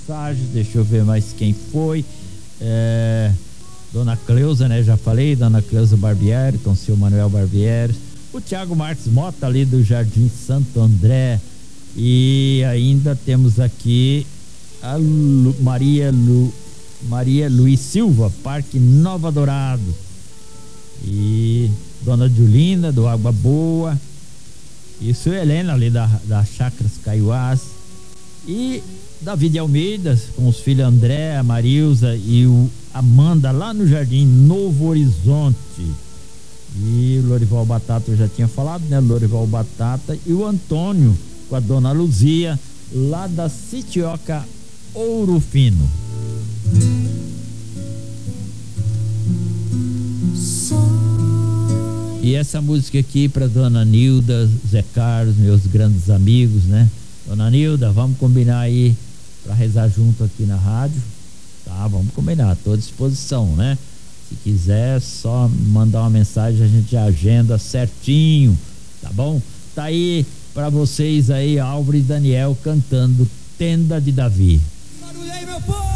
Deixa eu ver mais quem foi. Dona Cleusa, né? Já falei, Dona Cleusa Barbieri, com o seu Manuel Barbieri. O Thiago Marques Mota, ali do Jardim Santo André. E ainda temos aqui a Maria Luiz Silva, Parque Nova Dourado. E Dona Julina, do Água Boa. Isso, Helena, ali da Chácaras Caiuás. E David Almeida, com os filhos André, a Marilza e o Amanda, lá no Jardim Novo Horizonte. E o Lorival Batata eu já tinha falado, né? Lorival Batata. E o Antônio, com a Dona Luzia, lá da Sitioca Ouro Fino. E essa música aqui para Dona Nilda, Zé Carlos, meus grandes amigos, né? Dona Nilda, vamos combinar aí para rezar junto aqui na rádio, tá? Vamos combinar, tô à disposição, né? Se quiser, só mandar uma mensagem, a gente agenda certinho, tá bom? Tá aí para vocês aí, Álvaro e Daniel cantando Tenda de Davi. Barulho aí, meu povo!